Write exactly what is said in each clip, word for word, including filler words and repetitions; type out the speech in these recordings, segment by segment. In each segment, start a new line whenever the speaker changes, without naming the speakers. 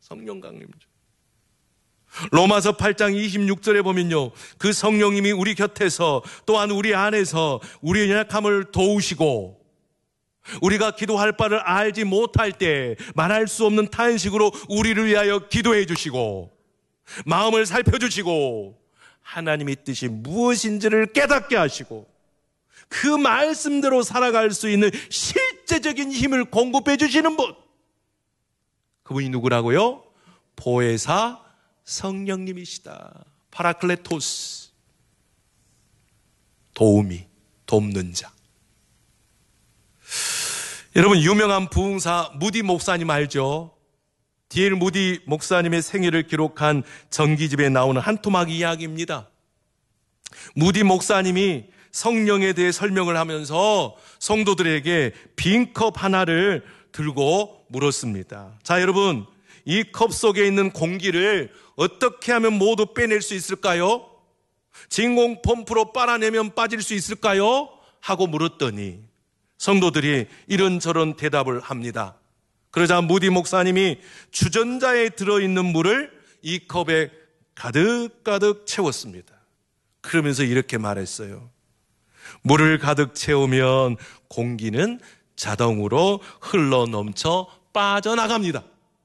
성령 강림이죠. 로마서 팔 장 이십육 절에 보면요, 그 성령님이 우리 곁에서 또한 우리 안에서 우리의 연약함을 도우시고 우리가 기도할 바를 알지 못할 때 말할 수 없는 탄식으로 우리를 위하여 기도해 주시고 마음을 살펴주시고 하나님의 뜻이 무엇인지를 깨닫게 하시고 그 말씀대로 살아갈 수 있는 실제적인 힘을 공급해 주시는 분, 그분이 누구라고요? 보혜사 성령님이시다. 파라클레토스, 도우미, 돕는 자. 여러분, 유명한 부흥사 무디 목사님 알죠? 디엘 무디 목사님의 생애를 기록한 전기집에 나오는 한 토막 이야기입니다. 무디 목사님이 성령에 대해 설명을 하면서 성도들에게 빈 컵 하나를 들고 물었습니다. 자, 여러분, 이 컵 속에 있는 공기를 어떻게 하면 모두 빼낼 수 있을까요? 진공 펌프로 빨아내면 빠질 수 있을까요? 하고 물었더니 성도들이 이런저런 대답을 합니다. 그러자 무디 목사님이 주전자에 들어있는 물을 이 컵에 가득가득 채웠습니다. 그러면서 이렇게 말했어요. 물을 가득 채우면 공기는 자동으로 흘러넘쳐 빠져나갑니다.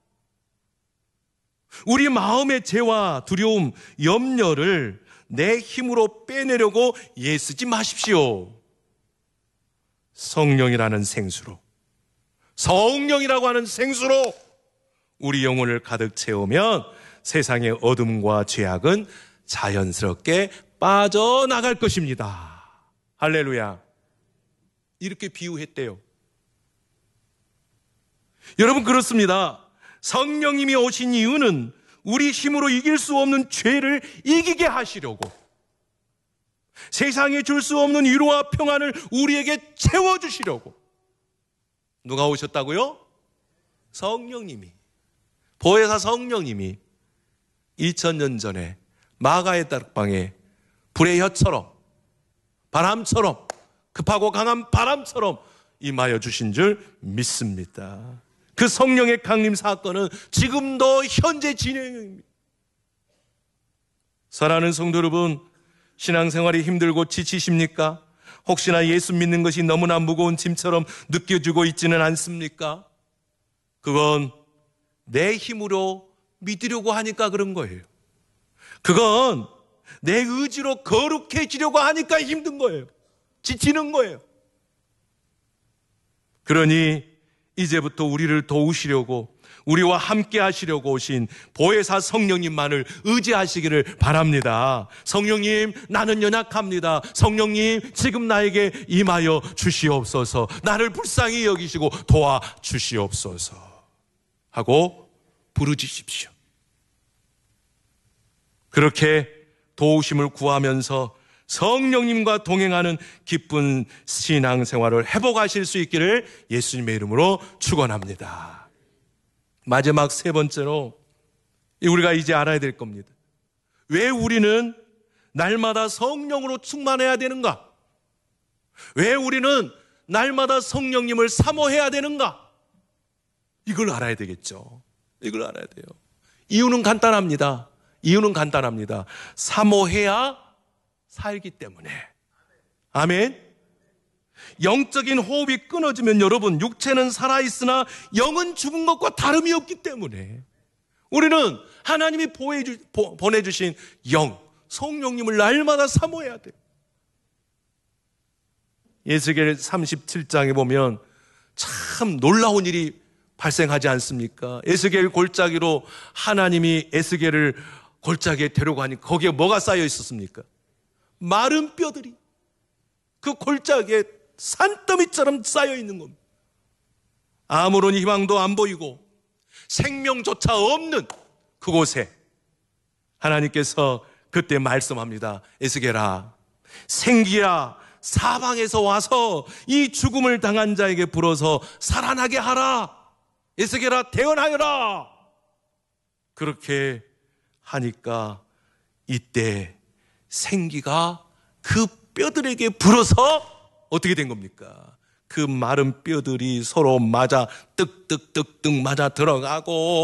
우리 마음의 죄와 두려움, 염려를 내 힘으로 빼내려고 애쓰지 마십시오. 성령이라는 생수로, 성령이라고 하는 생수로 우리 영혼을 가득 채우면 세상의 어둠과 죄악은 자연스럽게 빠져나갈 것입니다. 할렐루야. 이렇게 비유했대요. 여러분, 그렇습니다. 성령님이 오신 이유는 우리 힘으로 이길 수 없는 죄를 이기게 하시려고, 세상에 줄 수 없는 위로와 평안을 우리에게 채워주시려고. 누가 오셨다고요? 성령님이, 보혜사 성령님이 이천 년 전에 마가의 다락방에 불의 혀처럼, 바람처럼, 급하고 강한 바람처럼 임하여 주신 줄 믿습니다. 그 성령의 강림 사건은 지금도 현재 진행입니다. 사랑하는 성도 여러분, 신앙생활이 힘들고 지치십니까? 혹시나 예수 믿는 것이 너무나 무거운 짐처럼 느껴지고 있지는 않습니까? 그건 내 힘으로 믿으려고 하니까 그런 거예요. 그건 내 의지로 거룩해지려고 하니까 힘든 거예요. 지치는 거예요. 그러니 이제부터 우리를 도우시려고, 우리와 함께 하시려고 오신 보혜사 성령님만을 의지하시기를 바랍니다. 성령님, 나는 연약합니다. 성령님, 지금 나에게 임하여 주시옵소서. 나를 불쌍히 여기시고 도와주시옵소서 하고 부르짖으십시오. 그렇게 도우심을 구하면서 성령님과 동행하는 기쁜 신앙생활을 회복하실 수 있기를 예수님의 이름으로 축원합니다. 마지막 세 번째로 우리가 이제 알아야 될 겁니다. 왜 우리는 날마다 성령으로 충만해야 되는가? 왜 우리는 날마다 성령님을 사모해야 되는가? 이걸 알아야 되겠죠. 이걸 알아야 돼요. 이유는 간단합니다. 이유는 간단합니다. 사모해야 살기 때문에. 아멘. 영적인 호흡이 끊어지면 여러분, 육체는 살아있으나 영은 죽은 것과 다름이 없기 때문에 우리는 하나님이 보내주신 영, 성령님을 날마다 사모해야 돼요. 에스겔 삼십칠 장에 보면 참 놀라운 일이 발생하지 않습니까? 에스겔 골짜기로 하나님이 에스겔을 골짜기에 데려가니 거기에 뭐가 쌓여 있었습니까? 마른 뼈들이 그 골짜기에 산더미처럼 쌓여 있는 겁니다. 아무런 희망도 안 보이고 생명조차 없는 그곳에 하나님께서 그때 말씀합니다. 에스겔아, 생기야, 사방에서 와서 이 죽음을 당한 자에게 불어서 살아나게 하라. 에스겔아, 태어나여라. 그렇게 하니까 이때 생기가 그 뼈들에게 불어서 어떻게 된 겁니까? 그 마른 뼈들이 서로 맞아 뜩뜩뜩뜩 맞아 들어가고